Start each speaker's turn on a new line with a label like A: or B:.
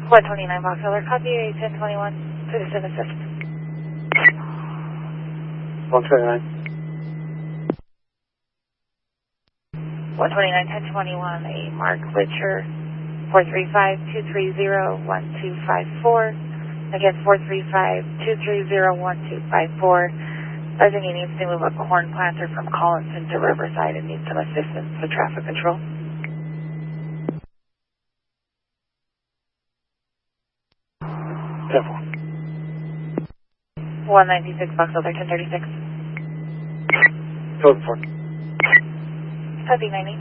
A: 129 Box Elder, copy 1021, citizen assist.
B: 129.
A: 129, 1021, a Mark Witcher, 435-230-1254. Again, 435-230-1254. Buzzing, he needs to move a corn planter from Collinson to Riverside and needs some assistance with traffic control.
B: Careful.
A: 196 Box Elder, 1036.
B: Code 4.
A: Copy 90.